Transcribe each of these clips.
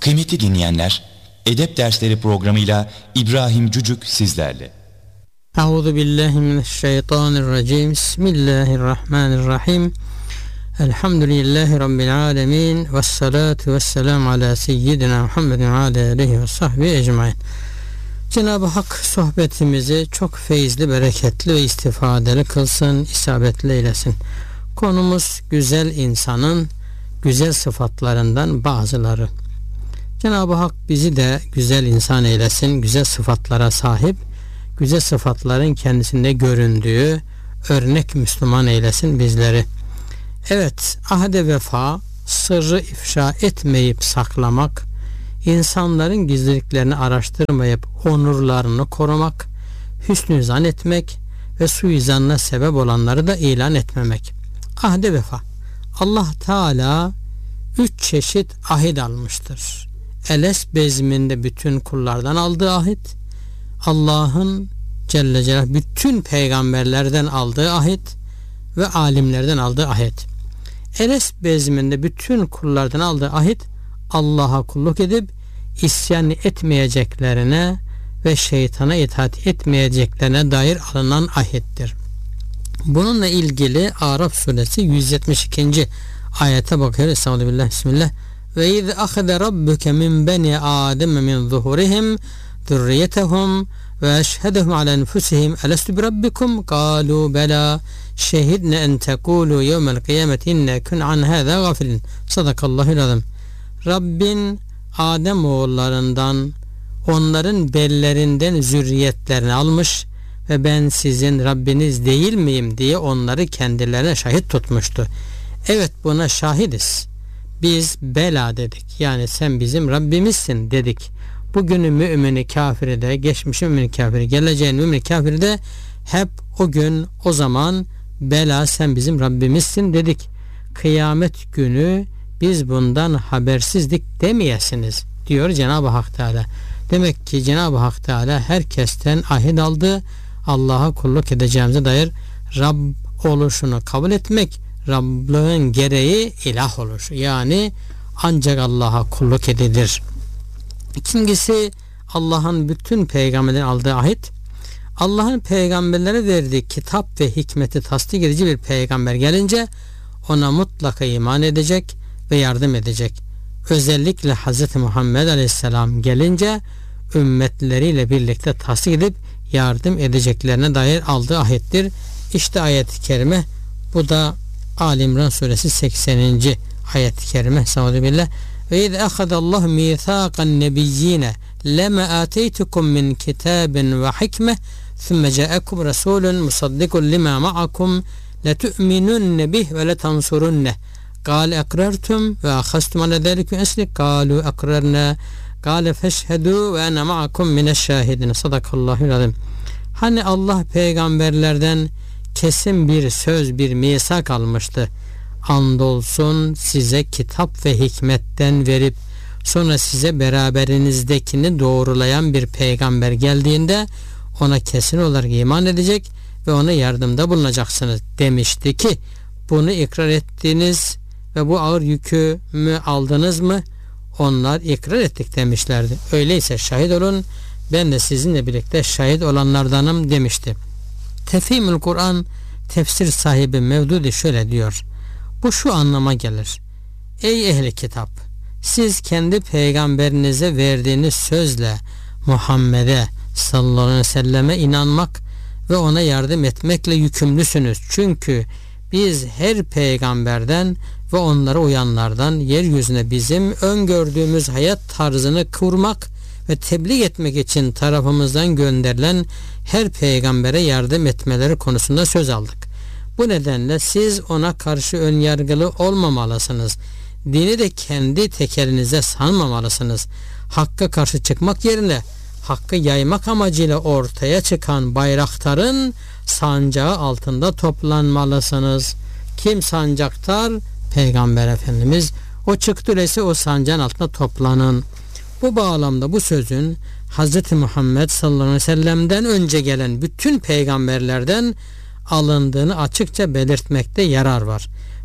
Kıymetli dinleyenler, Edep Dersleri programıyla İbrahim Cücük sizlerle. Euzubillahimineşşeytanirracim. Bismillahirrahmanirrahim. Elhamdülillahi Rabbil alemin. Vessalatu vesselamu ala seyyidina Muhammedin ve ala aleyhi ve sahbihi ecmain. Cenab-ı Hak sohbetimizi çok feyizli, bereketli ve istifadeli kılsın, isabetli eylesin. Konumuz güzel insanın güzel sıfatlarından bazıları. Cenab-ı Hak bizi de güzel insan eylesin, güzel sıfatlara sahip, güzel sıfatların kendisinde göründüğü örnek Müslüman eylesin bizleri. Evet, ahde vefa, sırrı ifşa etmeyip saklamak, insanların gizliliklerini araştırmayıp onurlarını korumak, hüsnü zan etmek ve suizanına sebep olanları da ilan etmemek. Ahde vefa. Allah Teala 3 çeşit ahit almıştır. Eles bezminde bütün kullardan aldığı ahit, Allah'ın Celle Celaluhu bütün peygamberlerden aldığı ahit ve alimlerden aldığı ahit. Eles bezminde bütün kullardan aldığı ahit, Allah'a kulluk edip isyan etmeyeceklerine ve şeytana itaat etmeyeceklerine dair alınan ahittir. Bununla ilgili Araf suresi 172. ayete bakıyoruz. Estağfirullah, bismillah. Ve iz ahade rabbuke min beni Adem min zuhurihim zurriyetehum ve eşhedehum ala enfusihim elestu bi rabbikum kalu bela şehidne en tekulu yevmel kıyameti inne kun an hâzâ gafilin. Sadakallahul azim. Rabbin Adem oğullarından onların bellerinden zürriyetlerini almış ve ben sizin Rabbiniz değil miyim diye onları kendilerine şahit tutmuştu. Evet, buna şahidiz. Biz bela dedik. Yani sen bizim Rabbimizsin dedik. Bugünün mümini kafiri de, geçmişin mümini kafiri, geleceğin mümini kafiri de hep o gün, o zaman bela sen bizim Rabbimizsin dedik. Kıyamet günü biz bundan habersizdik demeyesiniz diyor Cenab-ı Hak Teala. Demek ki Cenab-ı Hak Teala herkesten ahit aldı. Allah'a kulluk edeceğimize dair Rab oluşunu kabul etmek, Rablığın gereği ilah olur. Yani ancak Allah'a kulluk edilir. İkincisi, Allah'ın bütün peygamberlerin aldığı ahit, Allah'ın peygamberlere verdiği kitap ve hikmeti tasdik edici bir peygamber gelince ona mutlaka iman edecek ve yardım edecek. Özellikle Hz. Muhammed Aleyhisselam gelince ümmetleriyle birlikte tasdik edip yardım edeceklerine dair aldığı ahittir. İşte ayet-i kerime, bu da Ali İmran suresi 80. ayet-i kerime. Estağfirullah. Ve iz ahadallahu mîthâkan nebiyyîne lema âteytukum min kitâbin ve hikme thumme câekum rasûlun musaddikun limâ ma'akum letu'minunne bih ve letansurunne قال أقررتم وأخذتم على ذلك أسلك قالوا أقررنا قال فاشهدوا وأنا معكم من الشاهدين. Sadakallahul. Hani Allah peygamberlerden kesin bir söz, bir misak almıştı. Andolsun size kitap ve hikmetten verip sonra size beraberinizdekini doğrulayan bir peygamber geldiğinde ona kesin olarak iman edecek ve ona yardımda bulunacaksınız demişti ki bunu ikrar ettiniz ve bu ağır yükü mü aldınız mı? Onlar ikrar ettik demişlerdi. Öyleyse şahit olun, ben de sizinle birlikte şahit olanlardanım demişti. Tefhimül Kur'an tefsir sahibi Mevdudi şöyle diyor. Bu şu anlama gelir. Ey ehli kitap! Siz kendi peygamberinize verdiğiniz sözle Muhammed'e sallallahu aleyhi ve selleme inanmak ve ona yardım etmekle yükümlüsünüz. Çünkü biz her peygamberden ve onlara uyanlardan yeryüzüne bizim öngördüğümüz hayat tarzını kurmak ve tebliğ etmek için tarafımızdan gönderilen her peygambere yardım etmeleri konusunda söz aldık. Bu nedenle siz ona karşı önyargılı olmamalısınız. Dini de kendi tekelinize sanmamalısınız. Hakka karşı çıkmak yerine hakkı yaymak amacıyla ortaya çıkan bayraktarın sancağı altında toplanmalısınız. Kim sancaktar? Peygamber Efendimiz. O çıktı öyleyse o sancağın altında toplanın. Bu bağlamda bu sözün Hz. Muhammed sallallahu aleyhi ve sellem'den önce gelen bütün peygamberlerden alındığını açıkça belirtmekte yarar var.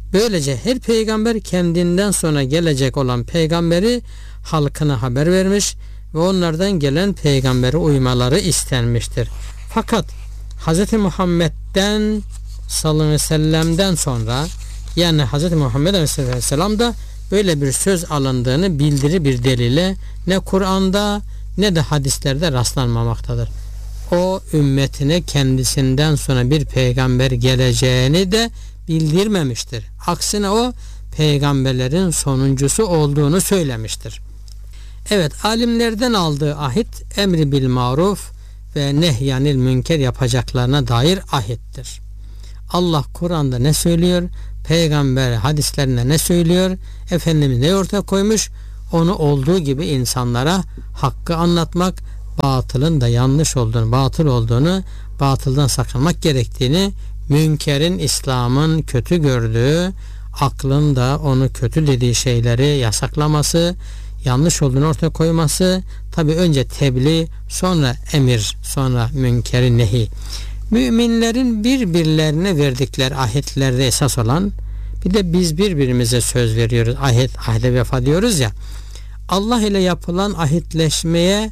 Böylece her peygamber kendinden sonra gelecek olan peygamberi halkına haber vermiş ve onlardan gelen peygambere uymaları istenmiştir. Fakat Hz. Muhammed'den sallallahu aleyhi ve sellem'den sonra, yani Hz. Muhammed aleyhisselam da böyle bir söz alındığını bildirir bir delile ne Kur'an'da ne de hadislerde rastlanmamaktadır. O ümmetine kendisinden sonra bir peygamber geleceğini de bildirmemiştir. Aksine o peygamberlerin sonuncusu olduğunu söylemiştir. Evet, alimlerden aldığı ahit emri bil maruf ve nehyanil münker yapacaklarına dair ahittir. Allah Kur'an'da ne söylüyor? Peygamber hadislerinde ne söylüyor? Efendimiz ne ortaya koymuş? Onu olduğu gibi insanlara hakkı anlatmak, batılın da yanlış olduğunu, batıl olduğunu, batıldan sakınmak gerektiğini, münkerin, İslam'ın kötü gördüğü, aklın da onu kötü dediği şeyleri yasaklaması, yanlış olduğunu ortaya koyması, tabi önce tebliğ, sonra emir, sonra münkerin nehi. Müminlerin birbirlerine verdikleri ahitlerde esas olan, bir de biz birbirimize söz veriyoruz, ahde vefa diyoruz ya, Allah ile yapılan ahitleşmeye,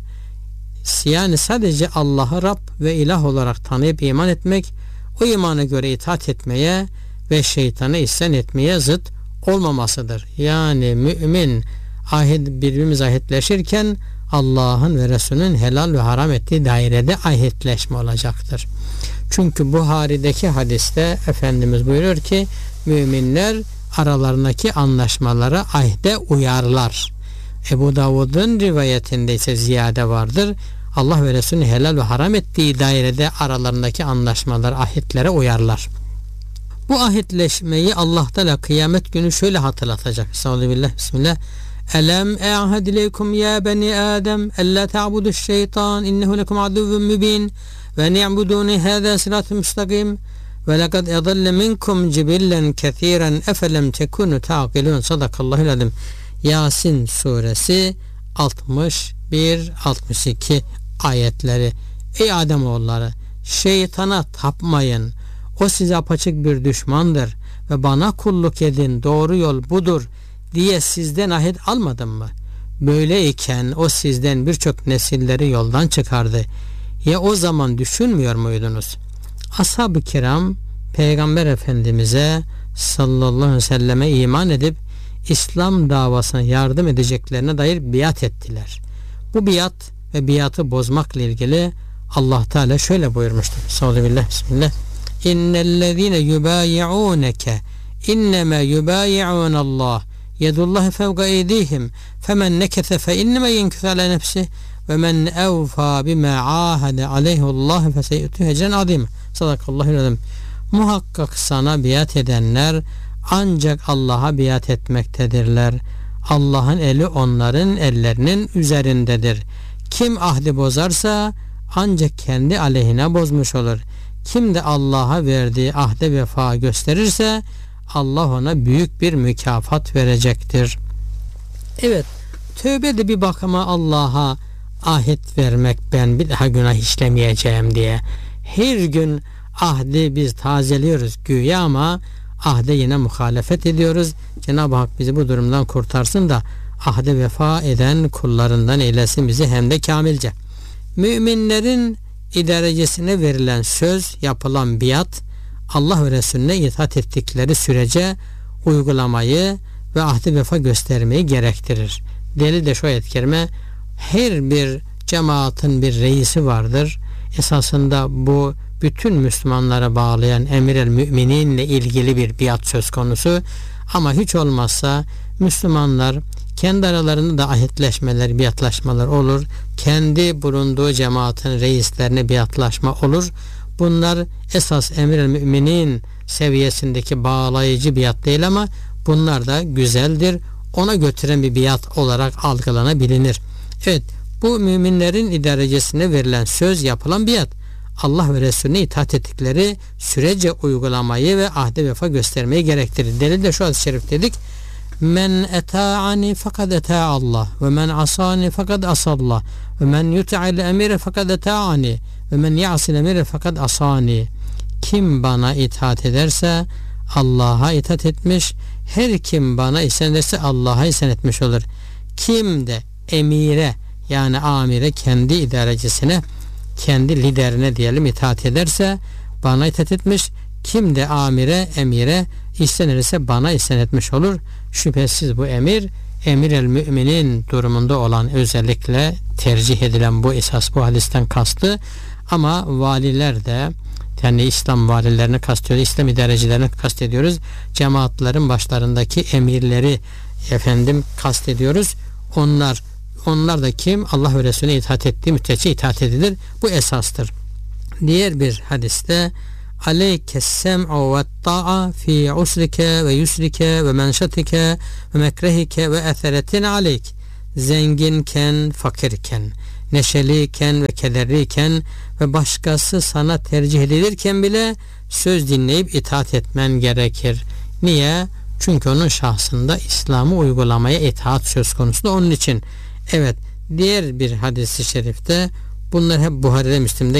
yani sadece Allah'ı Rab ve ilah olarak tanıyıp iman etmek, o imana göre itaat etmeye ve şeytana isyan etmeye zıt olmamasıdır. Yani mümin birbirimiz ahitleşirken Allah'ın ve Resulünün helal ve haram ettiği dairede ahitleşme olacaktır. Çünkü Buhari'deki hadiste Efendimiz buyuruyor ki müminler aralarındaki anlaşmalara ahde uyarlar. Ebu Davud'un rivayetinde ise ziyade vardır. Allah ve Resulünün helal ve haram ettiği dairede aralarındaki anlaşmalar, ahitlere uyarlar. Bu ahitleşmeyi Allah Teala kıyamet günü şöyle hatırlatacak. Estağfirullah, bismillah. Elem e'ahad ileykum ya beni Adem ella ta'buduş şeytan innehu lekum aduvvun mübin ve ni'buduni hâzâ sıratun müstakim ve lekad edalle minkum cibillen kethiren efelem tekunu ta'qilun. Sadakallahul azim. Yasin suresi 61-62 ayetleri. Ey Ademoğulları, şeytana tapmayın. O size apaçık bir düşmandır ve bana kulluk edin, doğru yol budur diye sizden ahit almadım mı? Böyleyken o sizden birçok nesilleri yoldan çıkardı. Ya o zaman düşünmüyor muydunuz? Ashab-ı kiram Peygamber Efendimiz'e sallallahu aleyhi ve selleme iman edip İslam davasına yardım edeceklerine dair biat ettiler. Bu biat ve biatı bozmakla ilgili Allah Teala şöyle buyurmuştur. Estağfirullah, bismillah. İnnellezîne yubâyi'ûneke inneme yubâyi'ûnallâh yedullâhi fevga eydîhim femen nekese fe inneme yenküse alâ nefsih ve men evfâ bimâ âhede aleyhullâhi feseyyütüh ecren azîm. Sadakallahul azim. Muhakkak sana biat edenler ancak Allah'a biat etmektedirler. Allah'ın eli onların ellerinin üzerindedir. Kim ahdi bozarsa ancak kendi aleyhine bozmuş olur. Kim de Allah'a verdiği ahde vefa gösterirse Allah ona büyük bir mükafat verecektir. Evet, tövbe de bir bakıma Allah'a ahit vermek, ben bir daha günah işlemeyeceğim diye. Her gün ahdi biz tazeliyoruz güya ama ahde yine muhalefet ediyoruz. Cenab-ı Hak bizi bu durumdan kurtarsın da ahde vefa eden kullarından eylesin bizi hem de kamilce. Müminlerin idarecesine verilen söz, yapılan biat, Allah ve Resulüne itaat ettikleri sürece uygulamayı ve ahde vefa göstermeyi gerektirir. Delil de şu ayet-i kerime, her bir cemaatin bir reisi vardır. Esasında bu bütün Müslümanlara bağlayan emir-el mümininle ilgili bir biat söz konusu. Ama hiç olmazsa Müslümanlar kendi aralarında da ahitleşmeler, biatlaşmalar olur. Kendi bulunduğu cemaatin reislerine biatlaşma olur. Bunlar esas emir-el müminin seviyesindeki bağlayıcı biat değil ama bunlar da güzeldir. Ona götüren bir biat olarak algılanabilir. Evet, bu müminlerin idarecesine verilen söz, yapılan biat. Allah ve Resulüne itaat ettikleri sürece uygulamayı ve ahde vefa göstermeyi gerektirir. Delil de şu hadis-i şerif dedik. Men eta'ani fakad eta'a Allah ve men asani fakad asallah ve men yuta'il emire fakad eta'ani ve men ya'sil emire fakad asani. Kim bana itaat ederse Allah'a itaat etmiş. Her kim bana ihsan ederse Allah'a ihsan etmiş olur. Kim de emire, yani amire, kendi idarecisine, kendi liderine diyelim itaat ederse bana itaat etmiş. Kim de amire, emire ihsan ederse bana ihsan etmiş olur. Şüphesiz bu emir el müminin durumunda olan, özellikle tercih edilen bu esas, bu hadisten kastı. Ama valiler de, yani İslam valilerini kastediyoruz, İslam idarecilerini kastediyoruz. Cemaatlerin başlarındaki emirleri kastediyoruz. Onlar da kim? Allah ve Resulüne itaat ettiği müddetçe itaat edilir. Bu esastır. Diğer bir hadiste aleyke sem'u ve ta'a fi usrike ve yusrike ve menşetike ve mekrehike ve etheretin aleyk. Zenginken, fakirken, neşeliyken ve kederliyken ve başkası sana tercih edilirken bile söz dinleyip itaat etmen gerekir. Niye? Çünkü onun şahsında İslam'ı uygulamaya itaat söz konusu da onun için. Evet, diğer bir hadis-i şerifte, bunlar hep Buhari'de, Müslim'de